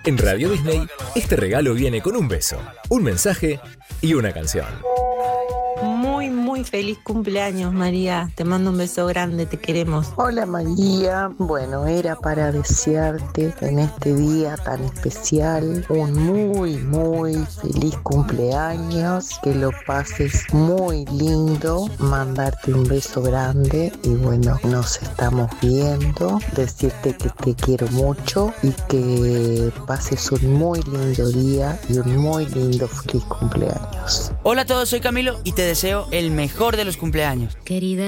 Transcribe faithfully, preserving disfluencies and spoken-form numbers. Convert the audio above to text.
En Radio Disney, este regalo viene con un beso, un mensaje y una canción. Muy, muy feliz cumpleaños, María. Te mando un beso grande, te queremos. Hola, María. Bueno, era para desearte en este día tan especial un muy, muy feliz cumpleaños. Que lo pases muy lindo. Mandarte un beso grande. Y bueno, nos estamos viendo. Decirte que te quiero mucho y que pases un muy lindo día y un muy lindo feliz cumpleaños. Hola a todos, soy Camilo y te deseo el mejor de los cumpleaños. Querida